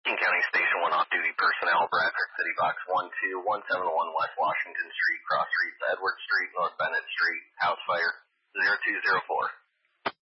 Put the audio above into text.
King County Station 1 off-duty personnel, Bradford City Box 12171 West Washington Street, Cross Streets, Edward Street, North Bennett Street, house fire 0204.